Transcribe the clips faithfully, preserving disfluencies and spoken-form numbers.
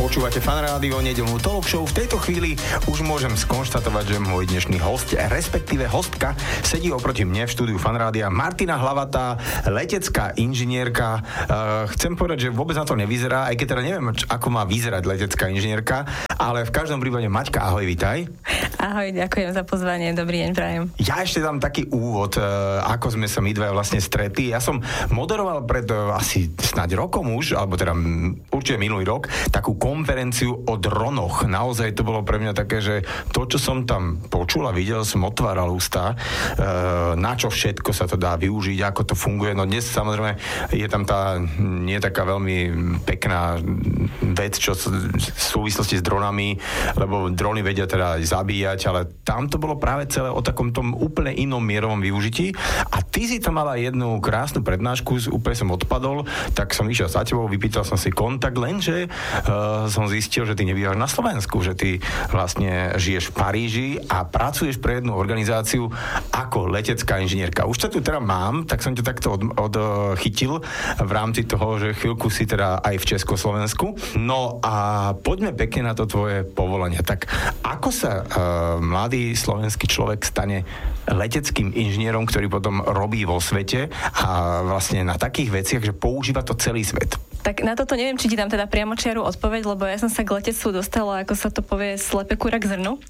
Počúvate Fan Rádio, nedeľnú talk show. V tejto chvíli už môžem skonštatovať, že môj dnešný host, respektíve hostka, sedí oproti mne v štúdiu Fan Rádia Martina Hlavatá, letecká inžinierka. Uh, chcem povedať, že vôbec na to nevyzerá, aj keď teda neviem, ako má vyzerať letecká inžinierka, ale v každom prípade Maťka, ahoj, vitaj. Ahoj, ďakujem za pozvanie, dobrý deň, prajem. Ja ešte dám taký úvod, uh, ako sme sa my dvaja vlastne stretli. Ja som moderoval pred uh, asi snáď rokom už, alebo teda určite minulý rok, takú konferenciu o dronoch. Naozaj to bolo pre mňa také, že to, čo som tam počul a videl, som otváral ústa, uh, na čo všetko sa to dá využiť, ako to funguje. No dnes samozrejme je tam tá nie taká veľmi pekná vec, čo v súvislosti s dronami, lebo drony vedia teda aj zabíjať, ale tam to bolo práve celé o takom tom úplne inom mierovom využití. A ty si tam mala jednu krásnu prednášku, úplne som odpadol, tak som išiel za tebou, vypýtal som si kontakt, lenže uh, som zistil, že ty nebývaš na Slovensku, že ty vlastne žiješ v Paríži a pracuješ pre jednu organizáciu ako letecká inžinierka. Už ťa tu teda mám, tak som ťa takto odchytil od, v rámci toho, že chvíľku si teda aj v Československu. No a poďme pekne na to tvoje povolanie. Tak ako sa uh, mladý slovenský človek stane leteckým inžinierom, ktorý potom robí vo svete a vlastne na takých veciach, že používa to celý svet? Tak na toto neviem, či ti dám teda priamočiaru odpoveď, lebo ja som sa k letectvu dostala, ako sa to povie, slepe kura k zrnu.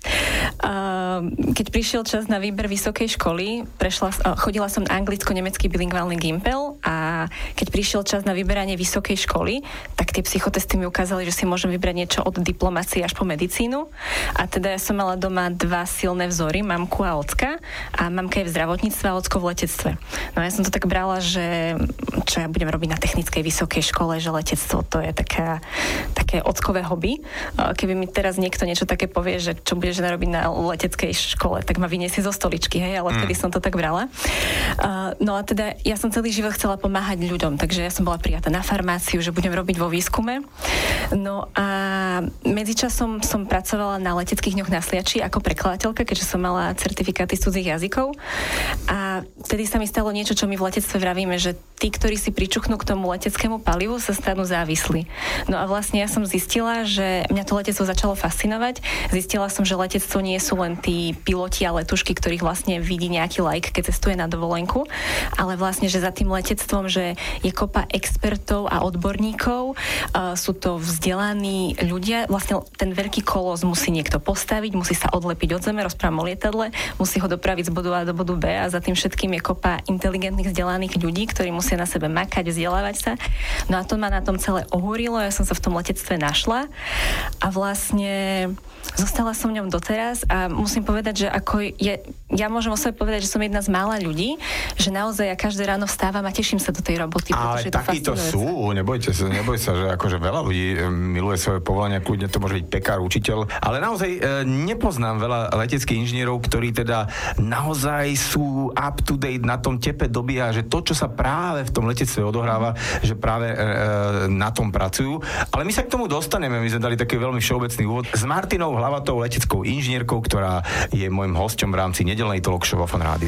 Keď prišiel čas na výber vysokej školy, prešla, chodila som na anglicko-nemecký bilingválny Gimpel a keď prišiel čas na vyberanie vysokej školy, tak tie psychotesty mi ukázali, že si môžem vybrať niečo od diplomacie až po medicínu. A teda ja som mala doma dva silné vzory, mamku a ocka. A mamka je v zdravotníctve a ocko v letectve. No ja som to tak brala, že čo ja budem robiť na technickej vysokej škole, že letectvo to je taká, také ockové hobby. Keby mi teraz niekto niečo také povie, že čo budeš robiť na leteckej škole, tak ma vyniesie zo stoličky, hej, ale vtedy mm. som to tak brala. Uh, no a teda ja som celý život chcela pomáhať ľuďom, takže ja som bola prijatá na farmáciu, že budem robiť vo výskume. No a medzičasom som pracovala na leteckých dňoch na Sliači ako prekladateľka, keďže som mala certifikáty z cudzích jazykov. A vtedy sa mi stalo niečo, čo my v letectve vravíme, že tí, ktorí si pričuchnú k tomu leteckému palivu, sa stanú závislí. No a vlastne ja som zistila, že mňa to letectvo začalo fascinovať. Zistila som, že letectvo nie sú len tí piloti a letušky, ktorých vlastne vidí nejaký laik, keď cestuje na dovolenku, ale vlastne, že za tým letectvom, že je kopa expertov a odborníkov, uh, sú to vzdelaní ľudia. Vlastne ten veľký kolos musí niekto postaviť, musí sa odlepiť od zeme, rozprávam o lietadle, musí ho dopraviť z bodu A do bodu B a za tým všetkým je kopa inteligentných vzdelaných ľudí, ktorí musia na sebe makať, vzdelávať sa. No a to ma na tom celé ohúrilo, ja som sa v tom letectve našla a vlastne zostala som v ňom doteraz a musím povedať, že ako je, ja môžem o sebe povedať, že som jedna z mála ľudí, že naozaj ja každé ráno vstávam a teším sa do tej roboty. Ale takíto sú, nebojte sa, neboj sa, že akože veľa ľudí miluje svoje povolania, kľudne to môže byť pekár, učiteľ, ale naozaj e, nepoznám veľa leteckých inžinierov, ktorí teda naozaj sú up to date na tom tepe doby a že to, čo sa práve v tom letectve odohráva, že práve e, na tom pracujú. Ale my sa k tomu dostaneme, my sme dali taký veľmi všeobecný úvod s Martinou Hlavatou, leteckou inžinierkou, ktorá je môjim hosťom v rámci nedeľnej talk show vo Fan Rádiu.